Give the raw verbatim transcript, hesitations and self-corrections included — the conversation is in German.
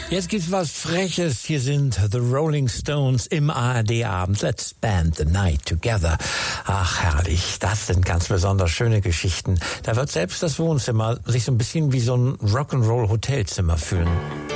Jetzt gibt's was Freches. Hier sind The Rolling Stones im A R D-Abend. Let's spend the night together. Ach, herrlich. Das sind ganz besonders schöne Geschichten. Da wird selbst das Wohnzimmer sich so ein bisschen wie so ein Rock'n'Roll-Hotelzimmer fühlen.